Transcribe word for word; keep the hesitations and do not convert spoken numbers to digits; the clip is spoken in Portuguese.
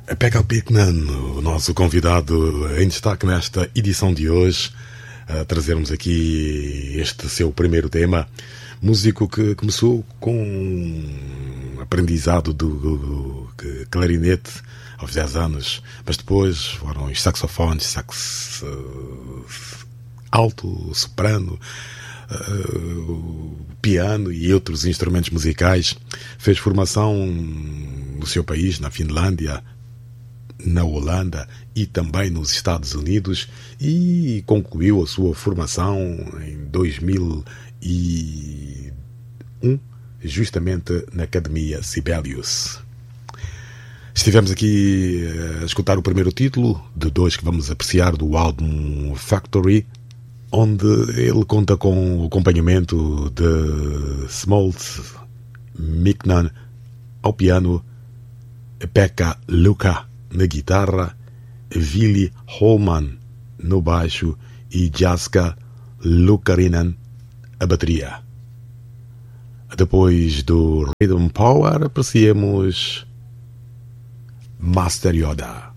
Pekka Pickman, o nosso convidado em destaque nesta edição de hoje, a trazermos aqui este seu primeiro tema. Músico que começou com um aprendizado do, do, do clarinete aos dez anos, mas depois foram os saxofones, sax uh, alto, soprano, uh, piano e outros instrumentos musicais. Fez formação no seu país, na Finlândia, na Holanda e também nos Estados Unidos, e concluiu a sua formação em dois mil e um, justamente na Academia Sibelius. Estivemos aqui a escutar o primeiro título de dois que vamos apreciar do álbum Factory, onde ele conta com o acompanhamento de Smolt Miknan ao piano, Pekka Luka na guitarra, Vili Holman no baixo e Jaska Lukarinen a bateria. Depois do Rhythm Power, apreciemos Master Yoda.